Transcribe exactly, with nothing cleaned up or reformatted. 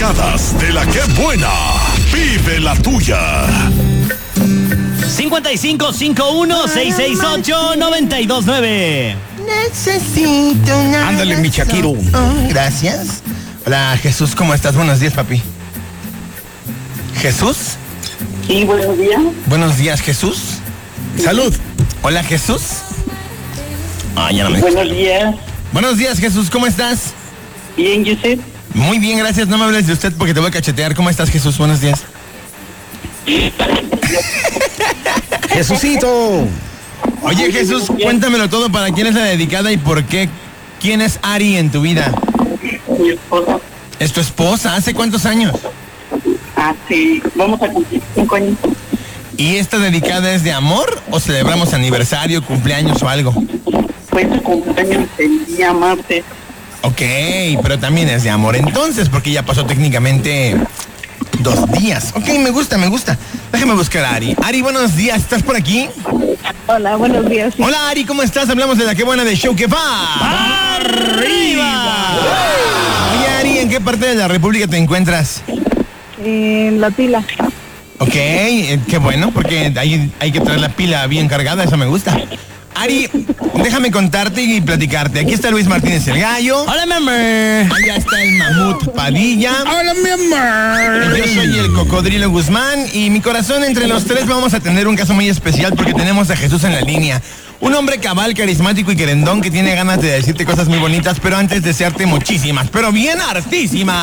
dedicadas de la que buena. Vive la tuya. cincuenta y cinco cincuenta y uno seiscientos sesenta y ocho noventa y dos nueve. Necesito una Ándale, mi Shakiro. razón. Gracias. Hola, Jesús, ¿cómo estás? Buenos días, papi. ¿Jesús? Sí, buenos días. Buenos días, Jesús. Salud. Hola, Jesús. Ah, ya no me... Buenos días. Buenos días, Jesús, ¿cómo estás? Bien, Joseph. Muy bien, gracias. No me hables de usted porque te voy a cachetear. ¿Cómo estás, Jesús? Buenos días. Jesucito. Oye, Jesús, cuéntamelo todo. ¿Para quién es la dedicada y por qué? ¿Quién es Ari en tu vida? Mi esposa. ¿Es tu esposa? ¿Hace cuántos años? Hace, vamos a cumplir cinco años. ¿Y esta dedicada es de amor o celebramos aniversario, cumpleaños o algo? Fue su cumpleaños el día martes. Ok, pero también es de amor entonces, porque ya pasó técnicamente dos días. Ok, me gusta, me gusta. Déjame buscar a Ari. Ari, buenos días, ¿estás por aquí? Hola, buenos días. Sí. Hola, Ari, ¿cómo estás? Hablamos de la que buena de Show que va. ¡Arriba! Oye, Ari, ¿en qué parte de la República te encuentras? En La Tila. Ok, eh, qué bueno, porque ahí hay que traer la pila bien cargada, eso me gusta. Ari, déjame contarte y platicarte. Aquí está Luis Martínez el Gallo. Hola, mi amor. Allá está el Mamut Padilla. Hola, mi amor. Yo soy el Cocodrilo Guzmán y mi corazón, entre los tres vamos a tener un caso muy especial porque tenemos a Jesús en la línea. Un hombre cabal, carismático y querendón que tiene ganas de decirte cosas muy bonitas, pero antes desearte muchísimas, pero bien hartísimas.